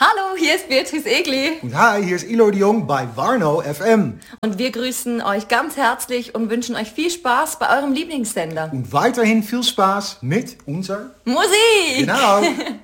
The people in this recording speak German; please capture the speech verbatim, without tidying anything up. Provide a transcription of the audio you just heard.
Hallo, hier ist Beatrice Egli. Und hi, hier ist Ilo de Jong bei Warnow F M. Und wir grüßen euch ganz herzlich und wünschen euch viel Spaß bei eurem Lieblingssender. Und weiterhin viel Spaß mit unserer Musik! Genau.